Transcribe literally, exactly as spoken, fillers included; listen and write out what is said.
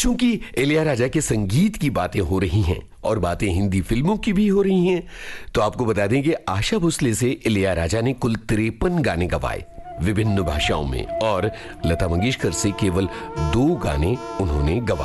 चूंकि इलैयाराजा के संगीत की बातें हो रही हैं और बातें हिंदी फिल्मों की भी हो रही हैं, तो आपको बता दें कि आशा भोसले से इलैयाराजा ने कुल तिरपन गाने गवाए विभिन्न भाषाओं में, और लता मंगेशकर से केवल दो गाने उन्होंने गवाए।